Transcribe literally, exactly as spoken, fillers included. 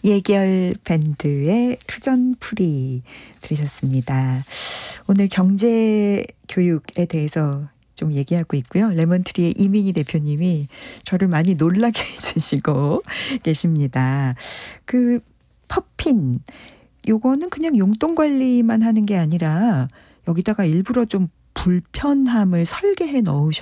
예결 밴드의 투전풀이 들으셨습니다. 오늘 경제 교육에 대해서 좀 얘기하고 있고요. 레몬트리의 이민희 대표님이 저를 많이 놀라게 해주시고 계십니다. 그 퍼핀 요거는 그냥 용돈 관리만 하는 게 아니라 여기다가 일부러 좀 불편함을 설계해 넣으셨